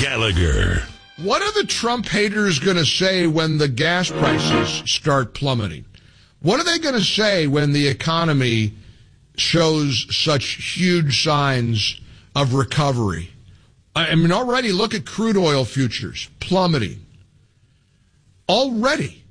Gallagher. What are the Trump haters going to say when the gas prices start plummeting? What are they going to say when the economy shows such huge signs of recovery? I mean, already look at crude oil futures plummeting. Already.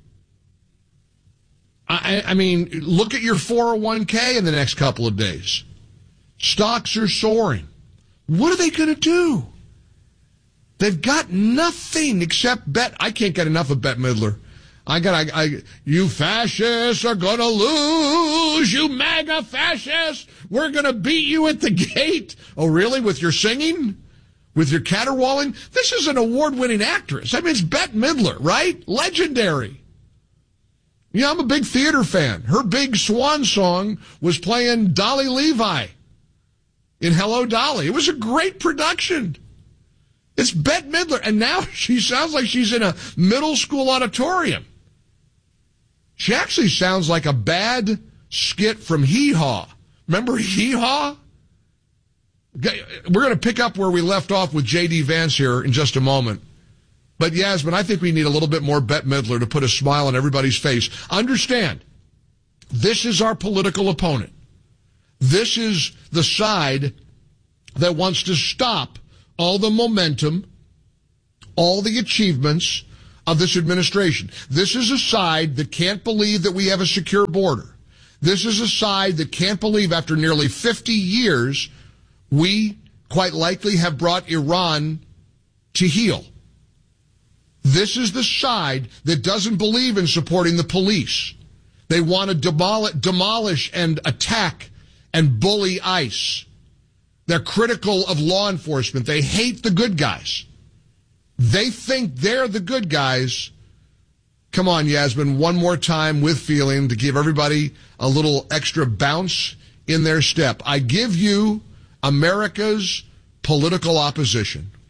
I mean, look at your 401k in the next couple of days. Stocks are soaring. What are they going to do? They've got nothing except bet. I can't get enough of Bette Midler. You fascists are going to lose. You MAGA fascists. We're going to beat you at the gate. Oh, really? With your singing? With your caterwauling? This is an award-winning actress. I mean, it's Bette Midler, right? Legendary. Yeah, I'm a big theater fan. Her big swan song was playing Dolly Levi in Hello, Dolly. It was a great production. It's Bette Midler, and now she sounds like she's in a middle school auditorium. She actually sounds like a bad skit from Hee Haw. Remember Hee Haw? We're going to pick up where we left off with J.D. Vance here in just a moment. But Yasmin, I think we need a little bit more Bette Midler to put a smile on everybody's face. Understand, this is our political opponent. This is the side that wants to stop all the momentum, all the achievements of this administration. This is a side that can't believe that we have a secure border. This is a side that can't believe after nearly 50 years, we quite likely have brought Iran to heel. This is the side that doesn't believe in supporting the police. They want to demolish and attack and bully ICE. They're critical of law enforcement. They hate the good guys. They think they're the good guys. Come on, Yasmin, one more time with feeling to give everybody a little extra bounce in their step. I give you America's political opposition.